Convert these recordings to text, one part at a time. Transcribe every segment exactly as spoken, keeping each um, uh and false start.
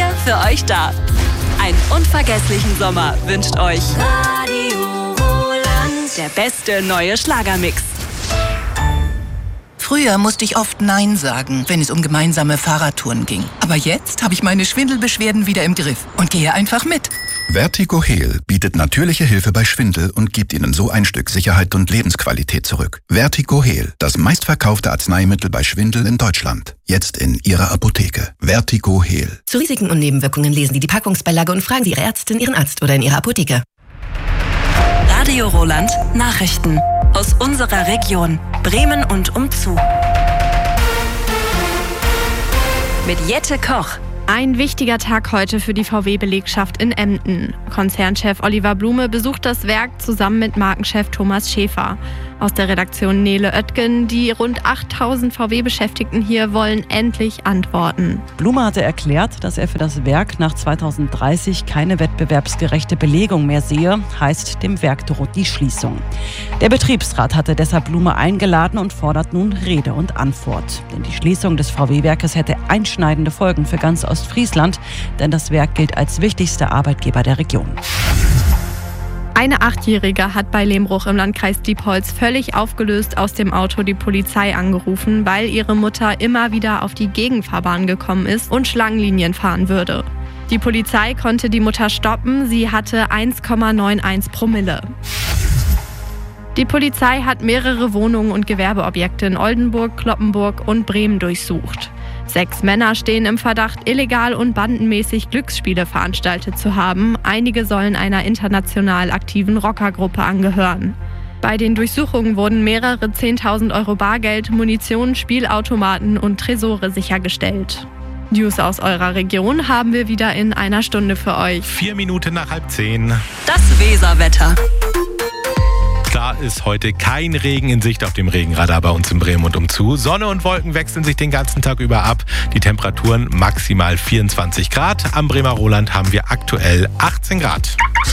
für euch da. Einen unvergesslichen Sommer wünscht euch Radio Roland. Der beste neue Schlagermix. Früher musste ich oft Nein sagen, wenn es um gemeinsame Fahrradtouren ging. Aber jetzt habe ich meine Schwindelbeschwerden wieder im Griff und gehe einfach mit. Vertigo Heal bietet natürliche Hilfe bei Schwindel und gibt Ihnen so ein Stück Sicherheit und Lebensqualität zurück. Vertigo Heal, das meistverkaufte Arzneimittel bei Schwindel in Deutschland. Jetzt in Ihrer Apotheke. Vertigo Heal. Zu Risiken und Nebenwirkungen lesen Sie die Packungsbeilage und fragen Sie Ihre Ärztin, Ihren Arzt oder in Ihrer Apotheke. Radio Roland Nachrichten aus unserer Region, Bremen und umzu. Mit Jette Koch. Ein wichtiger Tag heute für die V W-Belegschaft in Emden. Konzernchef Oliver Blume besucht das Werk zusammen mit Markenchef Thomas Schäfer. Aus der Redaktion Nele Oetgen, die rund achttausend V W-Beschäftigten hier wollen endlich antworten. Blume hatte erklärt, dass er für das Werk nach zweitausenddreißig keine wettbewerbsgerechte Belegung mehr sehe, heißt dem Werk droht die Schließung. Der Betriebsrat hatte deshalb Blume eingeladen und fordert nun Rede und Antwort. Denn die Schließung des V W-Werkes hätte einschneidende Folgen für ganz Ostfriesland, denn das Werk gilt als wichtigster Arbeitgeber der Region. Eine Achtjährige hat bei Lehmbruch im Landkreis Diepholz völlig aufgelöst aus dem Auto die Polizei angerufen, weil ihre Mutter immer wieder auf die Gegenfahrbahn gekommen ist und Schlangenlinien fahren würde. Die Polizei konnte die Mutter stoppen, sie hatte eins Komma einundneunzig Promille. Die Polizei hat mehrere Wohnungen und Gewerbeobjekte in Oldenburg, Cloppenburg und Bremen durchsucht. Sechs Männer stehen im Verdacht, illegal und bandenmäßig Glücksspiele veranstaltet zu haben. Einige sollen einer international aktiven Rockergruppe angehören. Bei den Durchsuchungen wurden mehrere zehntausend Euro Bargeld, Munition, Spielautomaten und Tresore sichergestellt. News aus eurer Region haben wir wieder in einer Stunde für euch. Vier Minuten nach halb zehn. Das Weserwetter. Klar ist heute kein Regen in Sicht auf dem Regenradar bei uns in Bremen und umzu. Sonne und Wolken wechseln sich den ganzen Tag über ab. Die Temperaturen maximal vierundzwanzig Grad. Am Bremer Roland haben wir aktuell achtzehn Grad.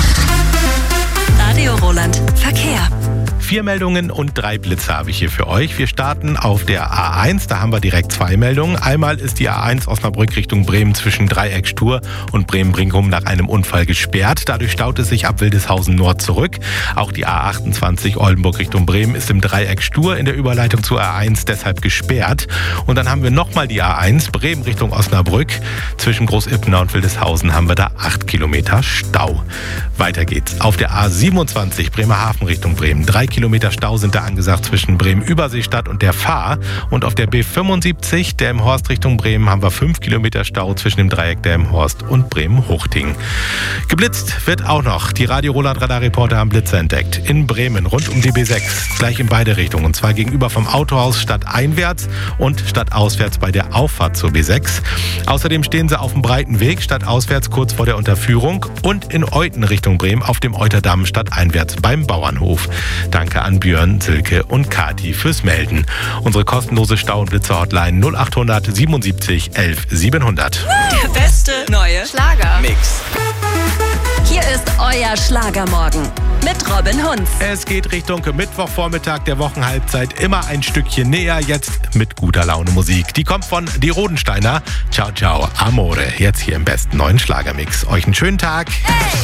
Radio Roland Verkehr. Vier Meldungen und drei Blitze habe ich hier für euch. Wir starten auf der A eins, da haben wir direkt zwei Meldungen. Einmal ist die A eins Osnabrück Richtung Bremen zwischen Dreieck-Stur und Bremen-Brinkum nach einem Unfall gesperrt. Dadurch staut es sich ab Wildeshausen Nord zurück. Auch die A achtundzwanzig Oldenburg Richtung Bremen ist im Dreieck-Stur in der Überleitung zur A eins deshalb gesperrt. Und dann haben wir nochmal die A eins Bremen Richtung Osnabrück. Zwischen Großippenau und Wildeshausen haben wir da acht Kilometer Stau. Weiter geht's. Auf der A siebenundzwanzig Bremerhaven Richtung Bremen. Drei Kilometer Stau sind da angesagt zwischen Bremen-Überseestadt und der Fahr. Und auf der B fünfundsiebzig, der im Horst Richtung Bremen, haben wir fünf Kilometer Stau zwischen dem Dreieck der im Horst und Bremen-Huchting. Geblitzt wird auch noch. Die Radio Roland Radarreporter haben Blitze entdeckt. In Bremen rund um die B sechs. Gleich in beide Richtungen. Und zwar gegenüber vom Autohaus stadteinwärts und stadtauswärts bei der Auffahrt zur B sechs. Außerdem stehen sie auf dem breiten Weg stadtauswärts kurz vor der Unterführung und in Euten Richtung Bremen auf dem Euterdamm stadteinwärts beim Bauernhof. Danke an Björn, Silke und Kati fürs Melden. Unsere kostenlose Stau- und Blitze-Hotline null achthundert siebenundsiebzig elf siebenhundert. Der beste neue Schlagermix. Hier ist euer Schlagermorgen mit Robin Hunz. Es geht Richtung Mittwochvormittag der Wochenhalbzeit immer ein Stückchen näher, jetzt mit guter Laune Musik. Die kommt von Die Rodensteiner. Ciao, ciao, Amore. Jetzt hier im besten neuen Schlagermix. Euch einen schönen Tag. Hey!